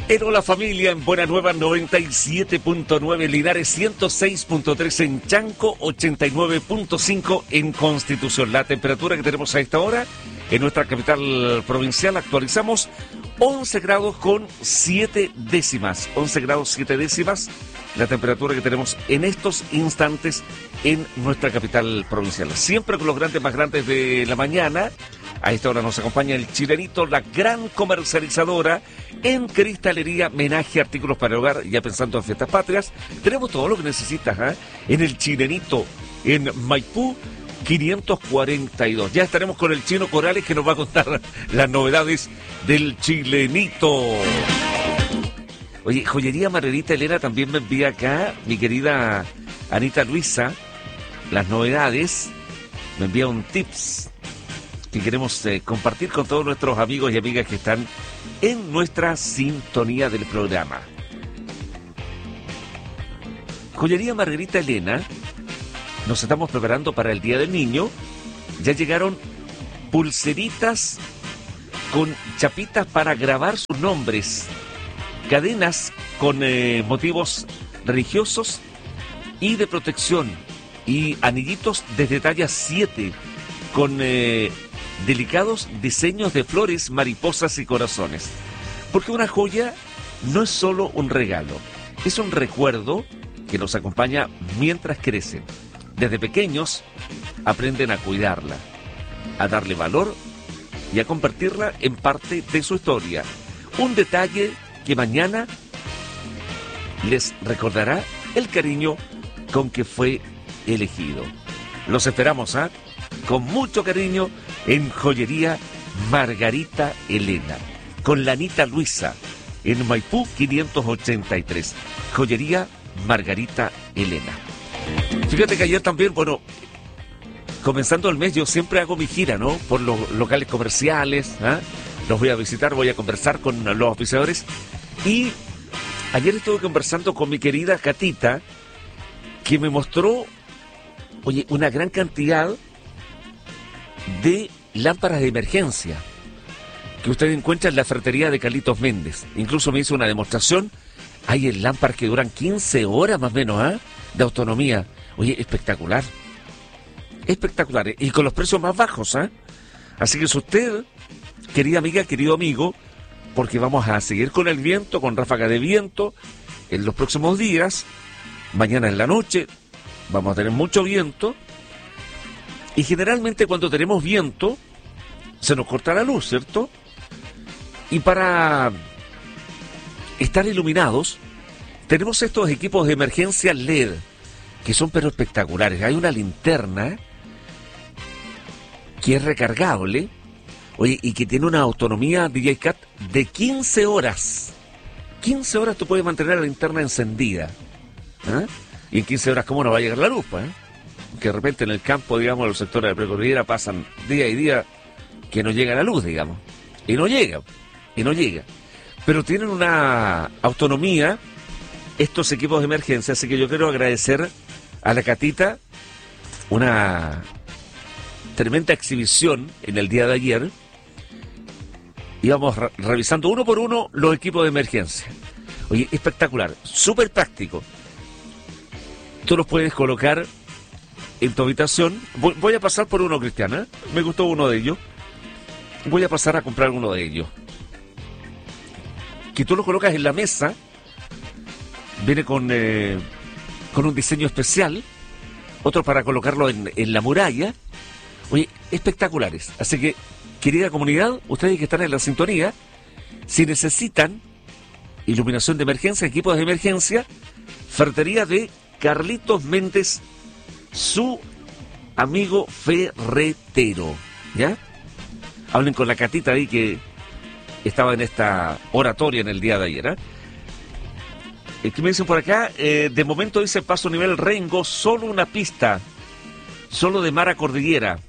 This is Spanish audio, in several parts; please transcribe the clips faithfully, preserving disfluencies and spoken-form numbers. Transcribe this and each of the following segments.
En Hola Familia, en Buena Nueva noventa y siete punto nueve, Linares ciento seis punto tres, en Chanco ochenta y nueve punto cinco, en Constitución. La temperatura que tenemos a esta hora en nuestra capital provincial, actualizamos once grados con siete décimas. once grados siete décimas, la temperatura que tenemos en estos instantes en nuestra capital provincial. Siempre con los grandes más grandes de la mañana. A esta hora nos acompaña el Chilenito, la gran comercializadora en cristalería, menaje, artículos para el hogar, ya pensando en fiestas patrias. Tenemos todo lo que necesitas, ¿eh? En el Chilenito, en Maipú quinientos cuarenta y dos. Ya estaremos con el Chino Corales, que nos va a contar las novedades del Chilenito. Oye, Joyería Margarita Elena también me envía acá, mi querida Anita Luisa, las novedades. Me envía un tips que queremos eh, compartir con todos nuestros amigos y amigas que están en nuestra sintonía del programa. Joyería Margarita Elena, nos estamos preparando para el Día del Niño. Ya llegaron pulseritas con chapitas para grabar sus nombres, cadenas con eh, motivos religiosos y de protección, y anillitos desde talla siete con eh, delicados diseños de flores, mariposas y corazones. Porque una joya no es solo un regalo, es un recuerdo que nos acompaña mientras crecen. Desde pequeños aprenden a cuidarla, a darle valor y a convertirla en parte de su historia. Un detalle que mañana les recordará el cariño con que fue elegido. Los esperamos, ¿ah? ¿eh? Con mucho cariño en Joyería Margarita Elena, con la Anita Luisa, en Maipú quinientos ochenta y tres. Joyería Margarita Elena. Fíjate que ayer también, bueno, comenzando el mes, yo siempre hago mi gira, ¿no? Por los locales comerciales, ¿eh? Los voy a visitar, voy a conversar con los auspiciadores. Y ayer estuve conversando con mi querida Catita, que me mostró, oye, una gran cantidad de lámparas de emergencia que usted encuentra en la ferretería de Carlitos Méndez. Incluso me hizo una demostración. Hay lámparas que duran quince horas más o menos, ¿eh? De autonomía. Oye, espectacular. Espectacular. Y con los precios más bajos, ¿eh? Así que si usted, querida amiga, querido amigo, porque vamos a seguir con el viento, con ráfaga de viento en los próximos días. Mañana en la noche vamos a tener mucho viento. Y generalmente cuando tenemos viento, se nos corta la luz, ¿cierto? Y para estar iluminados, tenemos estos equipos de emergencia L E D, que son pero espectaculares. Hay una linterna que es recargable, oye, y que tiene una autonomía, D J Cat, de quince horas. quince horas tú puedes mantener la linterna encendida. ¿Eh? Y en quince horas, ¿cómo no va a llegar la luz, pues? ¿Eh? Que de repente en el campo, digamos, los sectores de la precordillera pasan día y día que no llega la luz, digamos. Y no llega, y no llega. Pero tienen una autonomía estos equipos de emergencia, así que yo quiero agradecer a la Catita una tremenda exhibición en el día de ayer. Íbamos re- revisando uno por uno los equipos de emergencia. Oye, espectacular, súper práctico. Tú los puedes colocar en tu habitación. Voy, voy a pasar por uno, Cristiana. Me gustó uno de ellos. Voy a pasar a comprar uno de ellos. Que tú lo colocas en la mesa. Viene con, eh, con un diseño especial. Otro para colocarlo en, en la muralla. Oye, espectaculares. Así que, querida comunidad, ustedes que están en la sintonía, si necesitan iluminación de emergencia, equipos de emergencia, ferretería de Carlitos Méndez, su amigo ferretero, ¿ya? Hablen con la Catita ahí que estaba en esta oratoria en el día de ayer, ¿eh? ¿Qué me dicen por acá? Eh, de momento dice paso nivel Rengo, solo una pista, solo de mar a cordillera.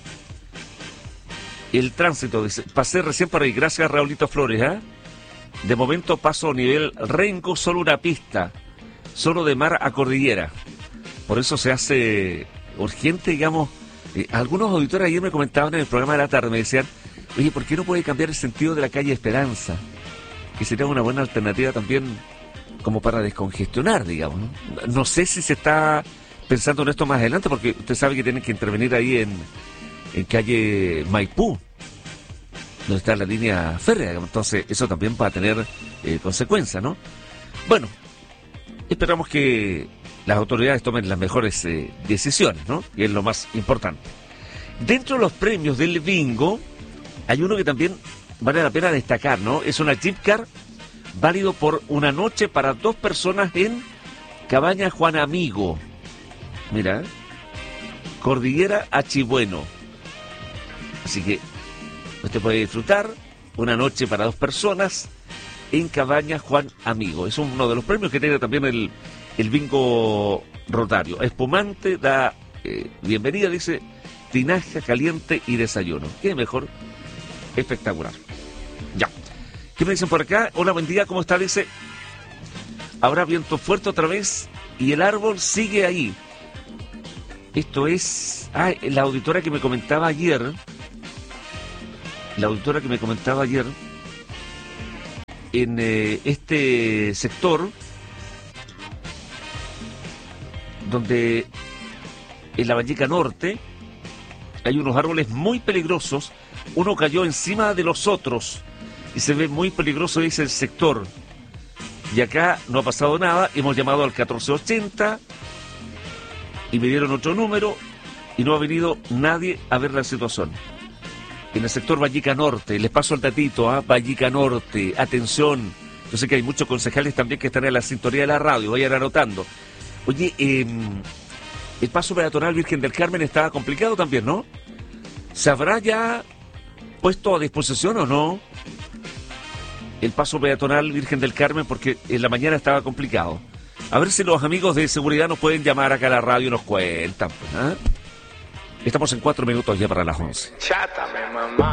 El tránsito, dice, pasé recién por ahí, gracias Raulito Flores, ¿eh? De momento paso nivel Rengo, solo una pista, solo de mar a cordillera. Por eso se hace urgente, digamos. Eh, algunos auditores ayer me comentaban en el programa de la tarde, me decían, oye, ¿por qué no puede cambiar el sentido de la calle Esperanza? que sería una buena alternativa también como para descongestionar, digamos, ¿no? No sé si se está pensando en esto más adelante, porque usted sabe que tienen que intervenir ahí en, en calle Maipú, donde está la línea férrea, entonces eso también va a tener eh, consecuencias, ¿no? Bueno, esperamos que las autoridades tomen las mejores eh, decisiones, ¿no? Y es lo más importante. Dentro de los premios del bingo, hay uno que también vale la pena destacar, ¿no? Es una Jeep Car válido por una noche para dos personas en Cabaña Juan Amigo. Mira, Cordillera Achibueno. Así que usted puede disfrutar una noche para dos personas en Cabaña Juan Amigo. Es uno de los premios que tiene también el, el bingo rotario. Espumante da eh, bienvenida, dice, tinaja caliente y desayuno. ¿Qué mejor? Espectacular. Ya. ¿Qué me dicen por acá? Hola, buen día, ¿cómo está? Dice, habrá viento fuerte otra vez y el árbol sigue ahí. Esto es... Ah, la auditora que me comentaba ayer... La auditora que me comentaba ayer... En eh, este sector... Donde... En la Valleca Norte... Hay unos árboles muy peligrosos. Uno cayó encima de los otros... Y se ve muy peligroso, dice el sector. Y acá no ha pasado nada. Hemos llamado al catorce ochenta y me dieron otro número y no ha venido nadie a ver la situación. En el sector Valleca Norte, les paso el datito, ¿ah? Valleca Norte, atención. Yo sé que hay muchos concejales también que están en la sintonía de la radio, vayan anotando. Oye, eh, el paso peatonal Virgen del Carmen estaba complicado también, ¿no? ¿Se habrá ya puesto a disposición o no el paso peatonal Virgen del Carmen? Porque en la mañana estaba complicado. A ver si los amigos de seguridad nos pueden llamar acá a la radio y nos cuentan. ¿Eh? Estamos en cuatro minutos ya para las once. Chátame, mamá.